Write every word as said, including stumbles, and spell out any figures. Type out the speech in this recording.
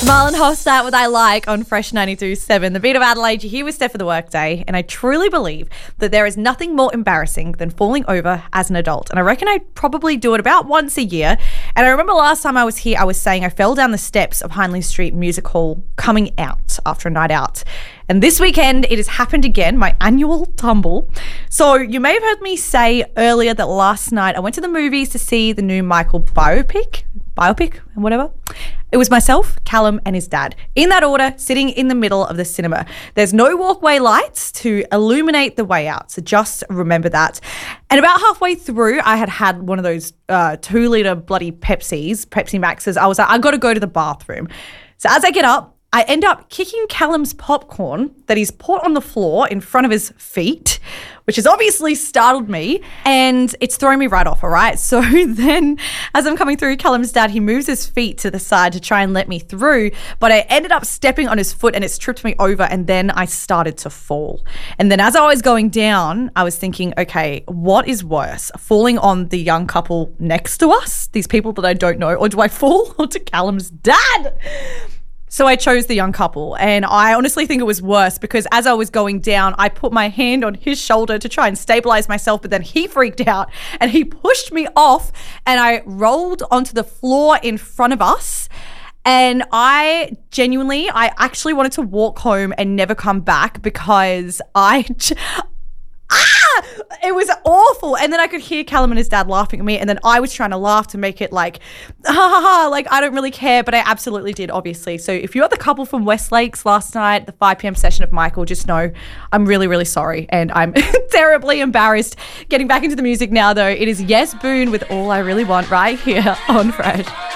Marlon Hofstadt with I Like on Fresh ninety-two point seven. The Beat of Adelaide, you're here with Steph for the Workday, and I truly believe that there is nothing more embarrassing than falling over as an adult. And I reckon I probably do it about once a year. And I remember last time I was here, I was saying I fell down the steps of Hindley Street Music Hall coming out after a night out. And this weekend, it has happened again, my annual tumble. So you may have heard me say earlier that last night I went to the movies to see the new Michael biopic, biopic, whatever. It was myself, Callum and his dad, in that order, sitting in the middle of the cinema. There's no walkway lights to illuminate the way out, so just remember that. And about halfway through, I had had one of those uh, two-litre bloody Pepsis, Pepsi Maxes. I was like, I've got to go to the bathroom. So as I get up, I end up kicking Callum's popcorn that he's put on the floor in front of his feet, which has obviously startled me, and it's thrown me right off, all right? So then as I'm coming through, Callum's dad, he moves his feet to the side to try and let me through, but I ended up stepping on his foot and it's tripped me over, and then I started to fall. And then as I was going down, I was thinking, okay, what is worse, falling on the young couple next to us, these people that I don't know, or do I fall onto Callum's dad? So I chose the young couple, and I honestly think it was worse because as I was going down, I put my hand on his shoulder to try and stabilize myself, but then he freaked out and he pushed me off and I rolled onto the floor in front of us. And I genuinely, I actually wanted to walk home and never come back because I... Ah! It was awful. And then I could hear Callum and his dad laughing at me, and then I was trying to laugh to make it like, ha ha ha, like I don't really care, but I absolutely did, obviously. So if you're the couple from West Lakes last night, the five p.m. session of Michael, just know I'm really, really sorry, and I'm terribly embarrassed. Getting back into the music now, though, it is Yes Boone with All I Really Want right here on Fresh.